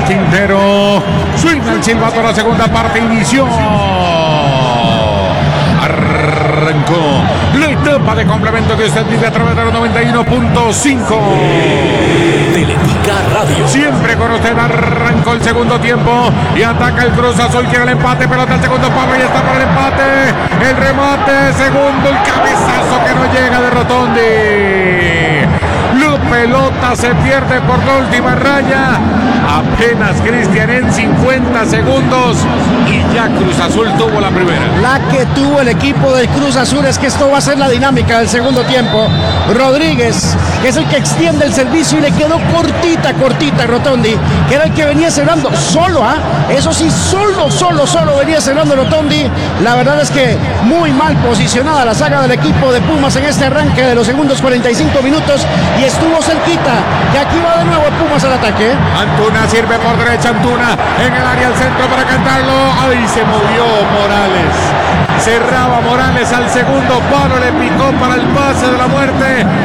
Quintero. Suena el silbato, la segunda parte inició. Arrancó la etapa de complemento que usted vive a través de los 91.5. Teletica Radio. Siempre con usted arrancó el segundo tiempo y ataca el Cruz Azul, quiere el empate, pelota al segundo palo y está para el empate. El remate, segundo, el cabezazo que no llega de Rotondi. La pelota se pierde por la última raya. Apenas Cristian en 50 segundos y ya Cruz Azul tuvo la primera. La que tuvo el equipo del Cruz Azul es que esto va a ser la dinámica del segundo tiempo. Rodríguez, que es el que extiende el servicio y le quedó cortita Rotondi, que era el que venía cerrando solo, eso sí, solo venía cerrando Rotondi. La verdad es que muy mal posicionada la saga del equipo de Pumas en este arranque de los segundos 45 minutos y estuvo cerquita. Y aquí va de nuevo Pumas al ataque. Antuna sirve por derecha, Antuna en el área al centro para cantarlo. Ahí se movió Morales. Cerraba Morales al segundo palo, le picó para el pase de la muerte.